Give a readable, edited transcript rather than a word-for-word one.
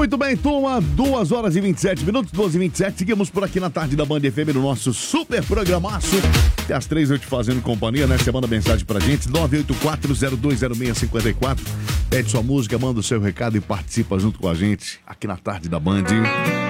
Muito bem, turma, 2 horas e 27 minutos, 2h27. Seguimos por aqui na tarde da Band FM no nosso super programaço. Até às 3 eu te fazendo companhia, né? Você manda mensagem pra gente, 984-020654. Pede sua música, manda o seu recado e participa junto com a gente aqui na tarde da Band.